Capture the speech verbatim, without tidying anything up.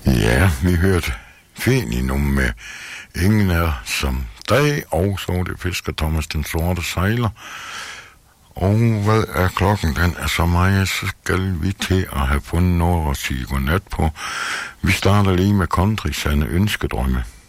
Ja, vi hørte Feninum med Ingen er som dag, og så det Fisker Thomas den Sorte Sejler. Og hvad er klokken? Den er så meget, så skal vi til at have fundet noget at sige godnat på. Vi starter lige med Country Sande Ønskedrømme.